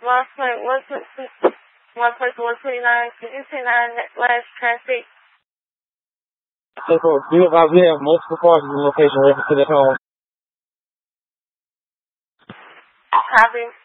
Lost plate 129. Can you say 9 last traffic? So we have multiple cars in the location reference to the home. Copy.